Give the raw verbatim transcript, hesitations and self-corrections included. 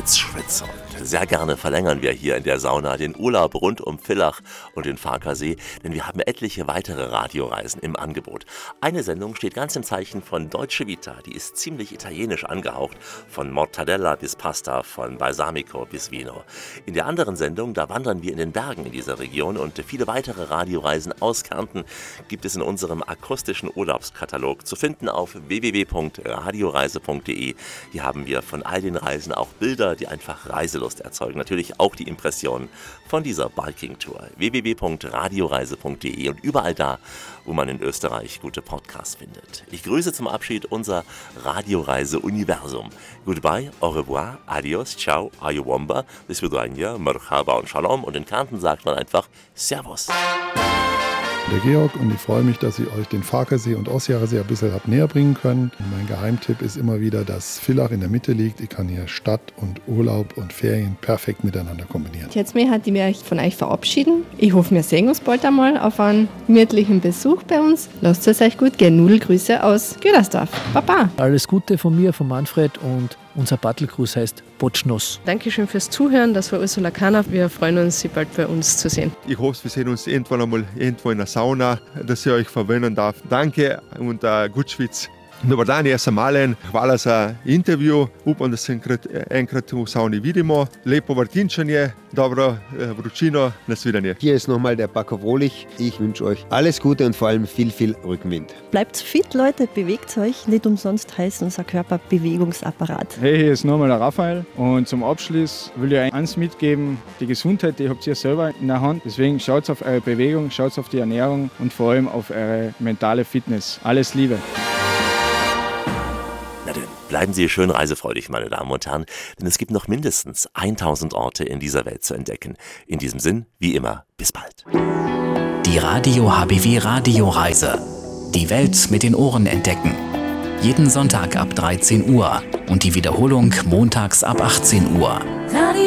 Schwitzschwitzer. Sehr gerne verlängern wir hier in der Sauna den Urlaub rund um Villach und den Farkasee, denn wir haben etliche weitere Radioreisen im Angebot. Eine Sendung steht ganz im Zeichen von Dolce Vita, die ist ziemlich italienisch angehaucht, von Mortadella bis Pasta, von Balsamico bis Vino. In der anderen Sendung, da wandern wir in den Bergen in dieser Region und viele weitere Radioreisen aus Kärnten gibt es in unserem akustischen Urlaubskatalog zu finden auf w w w punkt radioreise punkt de. Hier haben wir von all den Reisen auch Bilder, die einfach Reiselust erzeugen. Natürlich auch die Impressionen von dieser Biking-Tour. w w w punkt radioreise punkt de und überall da, wo man in Österreich gute Podcasts findet. Ich grüße zum Abschied unser Radioreise-Universum. Goodbye, au revoir, adios, ciao, ayuwamba, bis vidania, merhaba und shalom. Und in Kärnten sagt man einfach Servus. Der Georg und ich freue mich, dass ich euch den Farkasee und Ostjahresee ein bisschen hab näher bringen können. Mein Geheimtipp ist immer wieder, dass Villach in der Mitte liegt. Ich kann hier Stadt und Urlaub und Ferien perfekt miteinander kombinieren. Jetzt möchte ich mich von euch verabschieden. Ich hoffe, wir sehen uns bald einmal auf einen gemütlichen Besuch bei uns. Lasst es euch gut gehen. Nudelgrüße aus Güdersdorf. Baba. Alles Gute von mir, von Manfred, und unser Battle-Gruß heißt Botschnoss. Dankeschön fürs Zuhören. Das war Ursula Kahner. Wir freuen uns, Sie bald bei uns zu sehen. Ich hoffe, wir sehen uns irgendwann einmal irgendwo in der Sauna, dass ich euch verwöhnen darf. Danke und uh, gut Schwitz. Dobar dan, jaz sem Alen, hvala za intervju, upam, da se enkrat, enkrat v sauni vidimo. Lepo vrtinčanje, dobro vročino, nasvidenje. Hier ist nochmal der Paco Wohlich. Ich wünsche euch alles Gute und vor allem viel, viel Rückenwind. Bleibt fit, Leute, bewegt euch. Nicht umsonst heißt unser Körper Bewegungsapparat. Hey, hier ist nochmal der Raphael und zum Abschluss will ich euch eins mitgeben. Die Gesundheit, die habt ihr selber in der Hand. Deswegen schaut auf eure Bewegung, schaut auf die Ernährung und vor allem auf eure mentale Fitness. Alles Liebe. Na denn, bleiben Sie schön reisefreudig, meine Damen und Herren, denn es gibt noch mindestens tausend Orte in dieser Welt zu entdecken. In diesem Sinn, wie immer, bis bald. Die Radio H B W Radioreise. Die Welt mit den Ohren entdecken. Jeden Sonntag ab dreizehn Uhr und die Wiederholung montags ab achtzehn Uhr. Radio